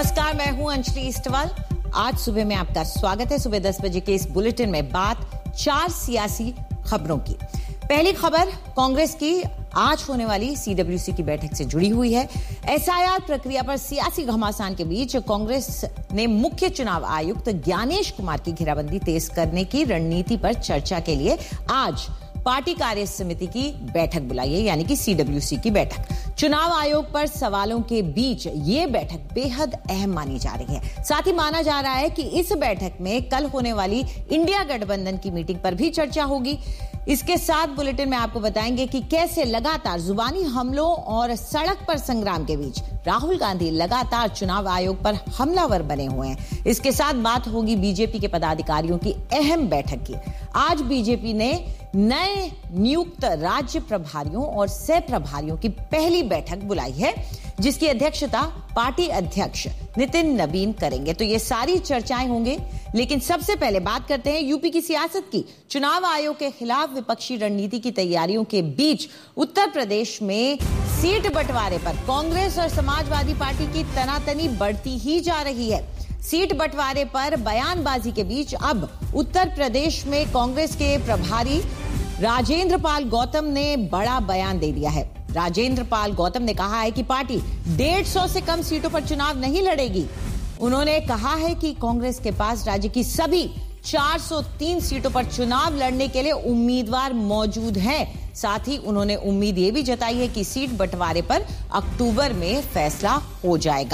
नमस्कार, मैं हूं अंजलि इस्टवाल। आज सुबह में आपका स्वागत है। सुबह 10 बजे के इस बुलेटिन में बात 4 सियासी खबरों की। पहली खबर कांग्रेस की आज होने वाली सीडब्ल्यूसी की बैठक से जुड़ी हुई है। एसआईआर प्रक्रिया पर सियासी घमासान के बीच कांग्रेस ने मुख्य चुनाव आयुक्त ज्ञानेश कुमार की घेराबंदी तेज करने की रणनीति पर चर्चा के लिए आज पार्टी कार्य समिति की बैठक बुलाई है, यानी कि सीडब्ल्यूसी की बैठक। चुनाव आयोग पर सवालों के बीच ये बैठक बेहद अहम मानी जा रही है। साथ ही माना जा रहा है कि इस बैठक में कल होने वाली इंडिया गठबंधन की मीटिंग पर भी चर्चा होगी। इसके साथ बुलेटिन में आपको बताएंगे कि कैसे लगातार जुबानी हमलों और सड़क पर संग्राम के बीच राहुल गांधी लगातार चुनाव आयोग पर हमलावर बने हुए हैं। इसके साथ बात होगी बीजेपी के पदाधिकारियों की अहम बैठक की। आज बीजेपी ने नए नियुक्त राज्य प्रभारियों और सह प्रभारियों की पहली बैठक बुलाई है, जिसकी अध्यक्षता पार्टी अध्यक्ष नितिन नवीन करेंगे। तो ये सारी चर्चाएं होंगे, लेकिन सबसे पहले बात करते हैं यूपी की सियासत की। चुनाव आयोग के खिलाफ विपक्षी रणनीति की तैयारियों के बीच उत्तर प्रदेश में सीट बंटवारे पर कांग्रेस और समाजवादी पार्टी की तनातनी बढ़ती ही जा रही है। सीट बंटवारे पर बयानबाजी के बीच अब उत्तर प्रदेश में कांग्रेस के प्रभारी राजेंद्र पाल गौतम ने बड़ा बयान दे दिया है। राजेंद्र पाल गौतम ने कहा है कि पार्टी 150 से कम सीटों पर चुनाव नहीं लड़ेगी। उन्होंने कहा है कि कांग्रेस के पास राज्य की सभी 403 सीटों पर चुनाव लड़ने के लिए उम्मीदवार मौजूद हैं। साथ ही उन्होंने उम्मीद ये भी जताई है कि सीट बंटवारे पर अक्टूबर में फैसला हो जाएगा।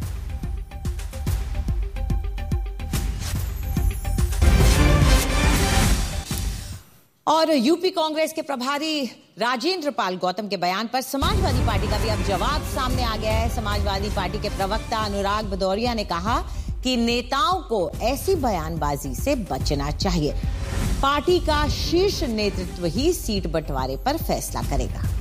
और यूपी कांग्रेस के प्रभारी राजेंद्र पाल गौतम के बयान पर समाजवादी पार्टी का भी अब जवाब सामने आ गया है। समाजवादी पार्टी के प्रवक्ता अनुराग भदौरिया ने कहा कि नेताओं को ऐसी बयानबाजी से बचना चाहिए। पार्टी का शीर्ष नेतृत्व ही सीट बंटवारे पर फैसला करेगा।